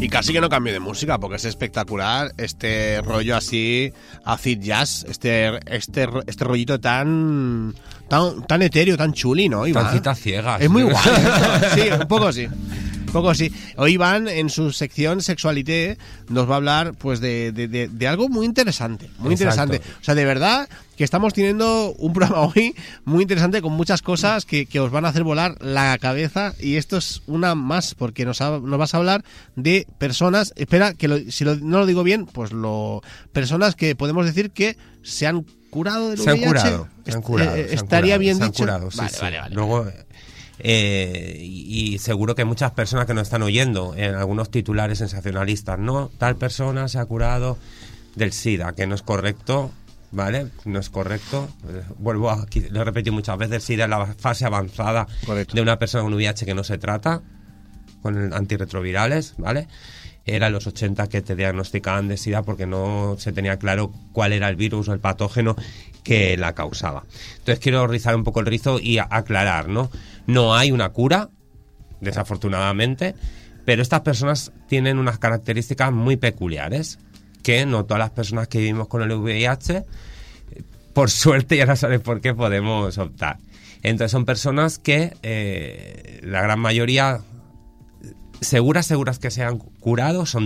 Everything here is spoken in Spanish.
Y casi que no cambio de música, porque es espectacular este rollo así, acid jazz, este rollito tan etéreo, tan chuli, ¿no, Iván? Tan citas ciegas. Es muy guay. Sí, un poco sí. Hoy Iván, en su sección Sexualité, nos va a hablar pues de algo muy interesante. Muy interesante. O sea, de verdad que estamos teniendo un programa hoy muy interesante con muchas cosas que os van a hacer volar la cabeza. Y esto es una más, porque nos vas a hablar de personas. Espera, que no lo digo bien, pues personas que podemos decir que se han curado del VIH. Se han curado. Estaría bien dicho. Se han curado, sí. Vale. Luego, y seguro que muchas personas que nos están oyendo en algunos titulares sensacionalistas, no, tal persona se ha curado del SIDA, que no es correcto, ¿vale? No es correcto. Vuelvo aquí, lo he repetido muchas veces, el SIDA es la fase avanzada de una persona con VIH que no se trata con antirretrovirales, ¿vale? Era en los 80 que te diagnosticaban de SIDA porque no se tenía claro cuál era el virus o el patógeno que la causaba. Entonces quiero rizar un poco el rizo y aclarar, ¿no? No hay una cura, desafortunadamente, pero estas personas tienen unas características muy peculiares que no todas las personas que vivimos con el VIH, por suerte, ya no sabes por qué, podemos optar. Entonces son personas que la gran mayoría... seguras que se han curado son